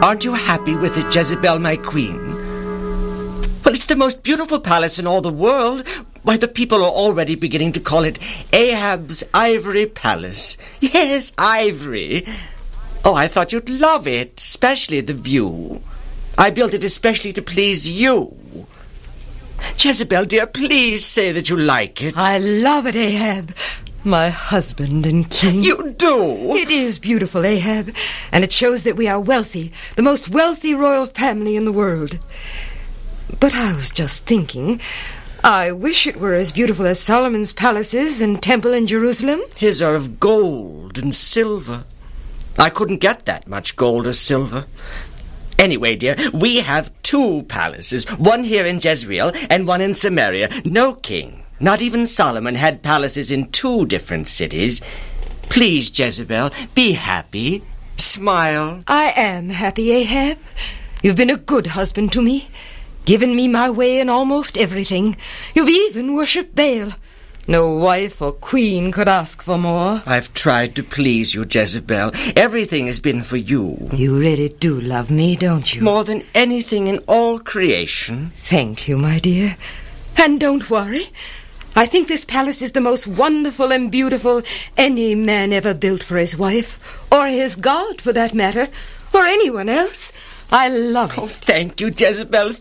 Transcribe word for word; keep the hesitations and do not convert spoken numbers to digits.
Aren't you happy with it, Jezebel, my queen? Well, it's the most beautiful palace in all the world. Why, the people are already beginning to call it Ahab's Ivory Palace. Yes, ivory. Oh, I thought you'd love it, especially the view. I built it especially to please you. Jezebel, dear, please say that you like it. I love it, Ahab. My husband and king. You do? It is beautiful, Ahab, and it shows that we are wealthy, the most wealthy royal family in the world. But I was just thinking, I wish it were as beautiful as Solomon's palaces and temple in Jerusalem. His are of gold and silver. I couldn't get that much gold or silver. Anyway, dear, we have two palaces, one here in Jezreel and one in Samaria. No king, not even Solomon, had palaces in two different cities. Please, Jezebel, be happy. Smile. I am happy, Ahab. You've been a good husband to me, given me my way in almost everything. You've even worshipped Baal. No wife or queen could ask for more. I've tried to please you, Jezebel. Everything has been for you. You really do love me, don't you? More than anything in all creation. Thank you, my dear. And don't worry. I think this palace is the most wonderful and beautiful any man ever built for his wife, or his God, for that matter, or anyone else. I love it. Oh, thank you, Jezebel.